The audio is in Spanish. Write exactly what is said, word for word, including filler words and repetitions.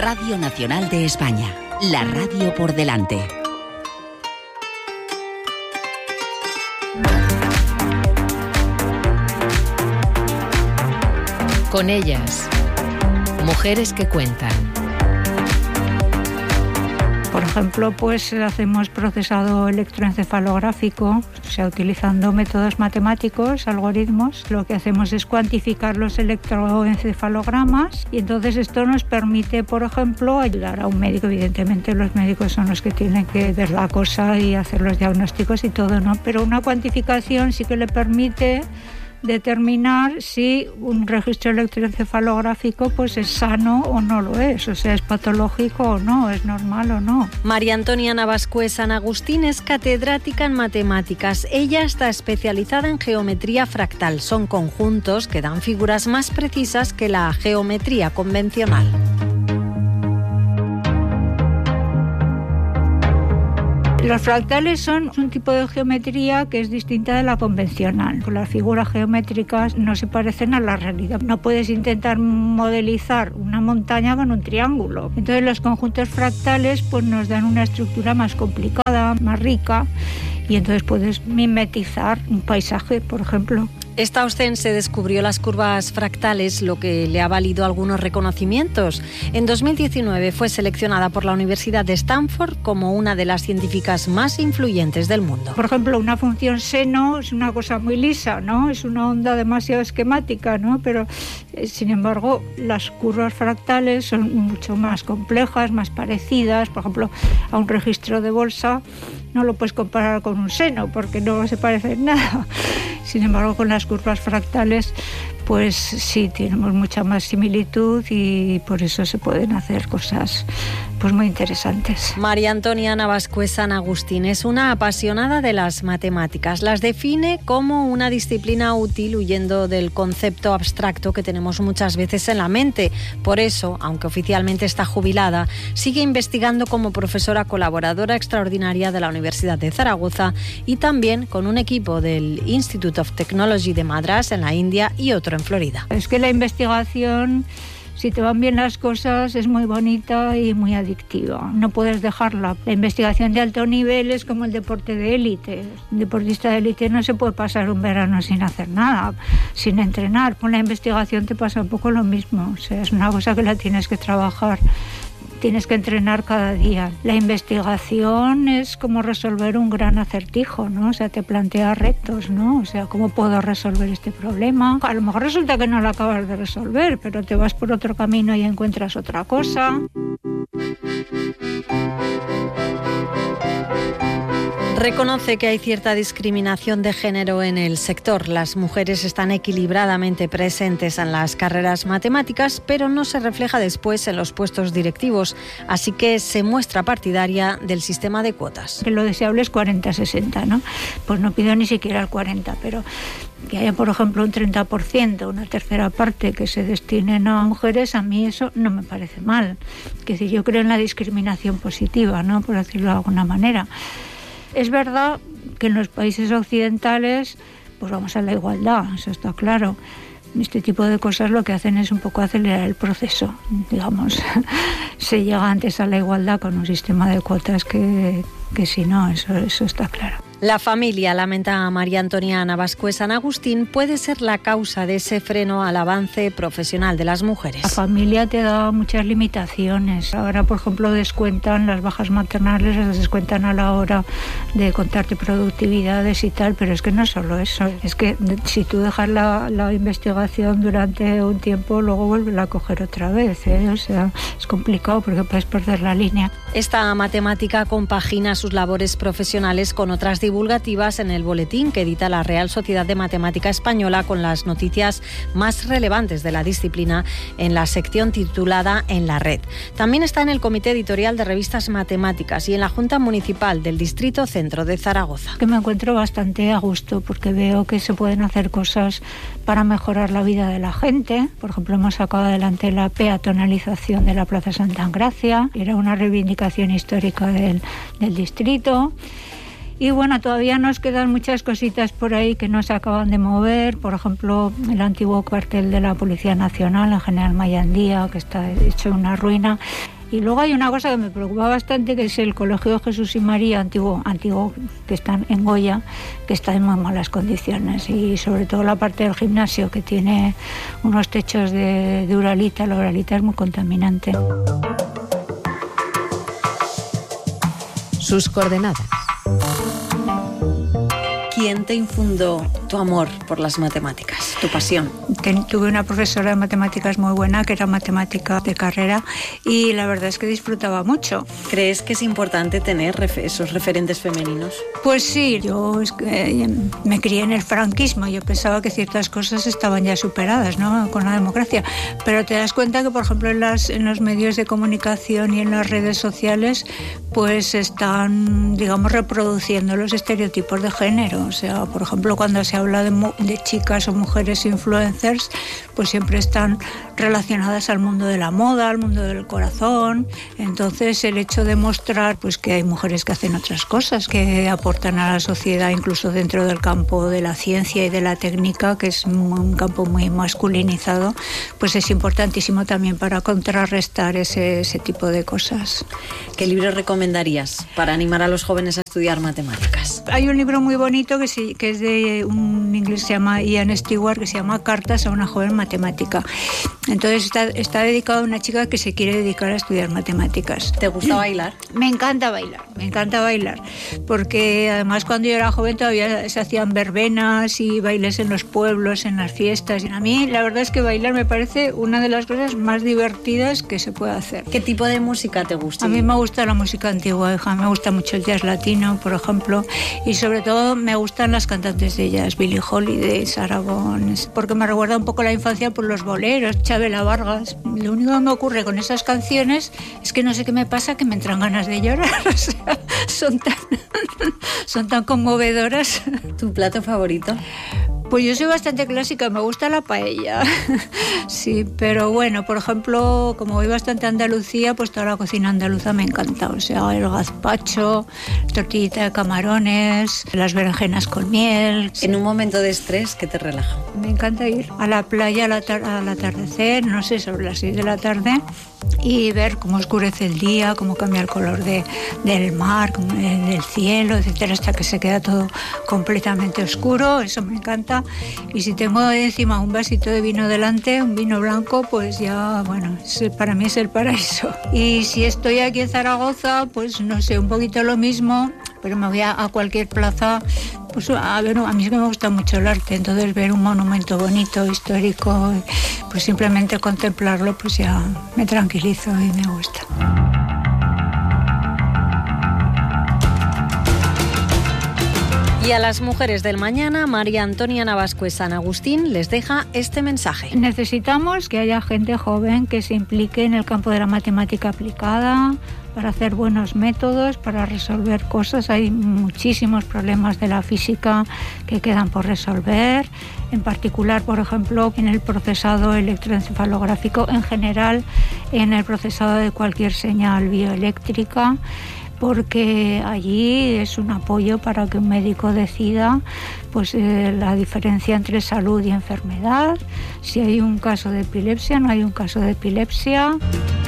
Radio Nacional de España, la radio por delante. Con ellas, mujeres que cuentan. Por ejemplo, pues hacemos procesado electroencefalográfico, o sea, utilizando métodos matemáticos, algoritmos. Lo que hacemos es cuantificar los electroencefalogramas y entonces esto nos permite, por ejemplo, ayudar a un médico. Evidentemente los médicos son los que tienen que ver la cosa y hacer los diagnósticos y todo, ¿no? Pero una cuantificación sí que le permite determinar si un registro electroencefalográfico pues es sano o no lo es, o sea, es patológico o no, es normal o no. María Antonia Navascués San Agustín es catedrática en matemáticas. Ella está especializada en geometría fractal. Son conjuntos que dan figuras más precisas que la geometría convencional. Los fractales son un tipo de geometría que es distinta de la convencional. Las figuras geométricas no se parecen a la realidad. No puedes intentar modelizar una montaña con un triángulo. Entonces los conjuntos fractales pues, nos dan una estructura más complicada, más rica, y entonces puedes mimetizar un paisaje, por ejemplo. Esta ostense descubrió las curvas fractales, lo que le ha valido algunos reconocimientos. En dos mil diecinueve fue seleccionada por la Universidad de Stanford como una de las científicas más influyentes del mundo. Por ejemplo, una función seno es una cosa muy lisa, ¿no? Es una onda demasiado esquemática, ¿no? Pero, eh, sin embargo, las curvas fractales son mucho más complejas, más parecidas. Por ejemplo, a un registro de bolsa no lo puedes comparar con un seno porque no se parece en nada. Sin embargo, con las curvas fractales, pues sí, tenemos mucha más similitud y por eso se pueden hacer cosas pues muy interesantes. María Antonia Navascués San Agustín es una apasionada de las matemáticas. Las define como una disciplina útil huyendo del concepto abstracto que tenemos muchas veces en la mente. Por eso, aunque oficialmente está jubilada, sigue investigando como profesora colaboradora extraordinaria de la Universidad de Zaragoza y también con un equipo del Institute of Technology de Madras en la India y otro en Florida. Es que la investigación, si te van bien las cosas, es muy bonita y muy adictiva. No puedes dejarla. La investigación de alto nivel es como el deporte de élite. Un deportista de élite no se puede pasar un verano sin hacer nada, sin entrenar. Con la investigación te pasa un poco lo mismo. O sea, es una cosa que la tienes que trabajar. Tienes que entrenar cada día. La investigación es como resolver un gran acertijo, ¿no? O sea, te plantea retos, ¿no? O sea, ¿cómo puedo resolver este problema? A lo mejor resulta que no lo acabas de resolver, pero te vas por otro camino y encuentras otra cosa. Reconoce que hay cierta discriminación de género en el sector. Las mujeres están equilibradamente presentes en las carreras matemáticas, pero no se refleja después en los puestos directivos, así que se muestra partidaria del sistema de cuotas. Que lo deseable es cuarenta sesenta, ¿no? Pues no pido ni siquiera el cuarenta, pero que haya, por ejemplo, un treinta por ciento, una tercera parte que se destinen a mujeres, a mí eso no me parece mal. Que si yo creo en la discriminación positiva, ¿no? Por decirlo de alguna manera. Es verdad que en los países occidentales pues vamos a la igualdad, eso está claro. Este tipo de cosas lo que hacen es un poco acelerar el proceso, digamos. Se llega antes a la igualdad con un sistema de cuotas que, que si no, eso, eso está claro. La familia, lamenta a María Antonia Navascués San Agustín, puede ser la causa de ese freno al avance profesional de las mujeres. La familia te da muchas limitaciones. Ahora, por ejemplo, descuentan las bajas maternales, las descuentan a la hora de contarte productividades y tal, pero es que no es solo eso. Es que si tú dejas la, la investigación durante un tiempo, luego vuelves a coger otra vez, ¿eh? O sea, es complicado porque puedes perder la línea. Esta matemática compagina sus labores profesionales con otras divulgativas en el boletín que edita la Real Sociedad de Matemática Española con las noticias más relevantes de la disciplina en la sección titulada En la Red. También está en el Comité Editorial de Revistas Matemáticas y en la Junta Municipal del Distrito Centro de Zaragoza. Que me encuentro bastante a gusto porque veo que se pueden hacer cosas para mejorar la vida de la gente. Por ejemplo, hemos sacado adelante la peatonalización de la Plaza Santa Engracia. Era una reivindicación histórica del, del distrito. Y bueno, todavía nos quedan muchas cositas por ahí que no se acaban de mover, por ejemplo, el antiguo cuartel de la Policía Nacional en General Mayandía, que está hecho una ruina. Y luego hay una cosa que me preocupa bastante, que es el Colegio Jesús y María antiguo, antiguo que está en Goya, que está en muy malas condiciones, y sobre todo la parte del gimnasio, que tiene unos techos de, de uralita. La uralita es muy contaminante. Sus coordenadas. ¿Quién te infundó tu amor por las matemáticas, tu pasión? Tuve una profesora de matemáticas muy buena, que era matemática de carrera, y la verdad es que disfrutaba mucho. ¿Crees que es importante tener esos referentes femeninos? Pues sí, yo es que me crié en el franquismo, yo pensaba que ciertas cosas estaban ya superadas, ¿no?, con la democracia, pero te das cuenta que, por ejemplo, en, las, en los medios de comunicación y en las redes sociales, pues están, digamos, reproduciendo los estereotipos de género. O sea, por ejemplo, cuando se habla de, de chicas o mujeres influencers, pues siempre están relacionadas al mundo de la moda, al mundo del corazón. Entonces, el hecho de mostrar pues que hay mujeres que hacen otras cosas, que aportan a la sociedad, incluso dentro del campo de la ciencia y de la técnica, que es un campo muy masculinizado, pues es importantísimo también para contrarrestar ese, ese tipo de cosas. ¿Qué libro recomendarías para animar a los jóvenes a estudiar matemáticas? Hay un libro muy bonito que, sí, que es de un inglés que se llama Ian Stewart, que se llama Cartas a una joven matemática. Entonces está, está dedicado a una chica que se quiere dedicar a estudiar matemáticas. ¿Te gusta bailar? Me encanta bailar, me encanta bailar, porque además cuando yo era joven todavía se hacían verbenas y bailes en los pueblos, en las fiestas. Y a mí la verdad es que bailar me parece una de las cosas más divertidas que se puede hacer. ¿Qué tipo de música te gusta? A mí me gusta la música antigua, hija. Me gusta mucho el jazz latino, por ejemplo, y sobre todo me gustan las cantantes de jazz, Billie Holiday, Sarah Vaughan, porque me recuerda un poco la infancia por los boleros, Chabela Vargas. Lo único que me ocurre con esas canciones es que no sé qué me pasa, que me entran ganas de llorar. O sea, son tan, son tan conmovedoras. ¿Tu plato favorito? Pues yo soy bastante clásica, me gusta la paella. Sí, pero bueno, por ejemplo, como voy bastante a Andalucía, pues toda la cocina andaluza me encanta. O sea, el gazpacho, tortillita de camarones, las berenjenas con miel. En un momento de estrés, ¿qué te relaja? Me encanta ir a la playa al, atar- al atardecer, no sé, sobre las seis de la tarde, y ver cómo oscurece el día, cómo cambia el color de, del mar, como, eh, del cielo, etcétera, hasta que se queda todo completamente oscuro. Eso me encanta. Y si tengo encima un vasito de vino delante, un vino blanco, pues ya, bueno, es, para mí es el paraíso. Y si estoy aquí en Zaragoza, pues no sé, un poquito lo mismo, pero me voy a, a cualquier plaza, pues a ver, a mí es que me gusta mucho el arte, entonces ver un monumento bonito, histórico, pues simplemente contemplarlo, pues ya me tranquilizo y me gusta. Y a las mujeres del mañana, María Antonia Navascués San Agustín les deja este mensaje. Necesitamos que haya gente joven que se implique en el campo de la matemática aplicada, para hacer buenos métodos, para resolver cosas. Hay muchísimos problemas de la física que quedan por resolver, en particular, por ejemplo, en el procesado electroencefalográfico, en general, en el procesado de cualquier señal bioeléctrica, porque allí es un apoyo para que un médico decida pues, eh, la diferencia entre salud y enfermedad, si hay un caso de epilepsia, no hay un caso de epilepsia.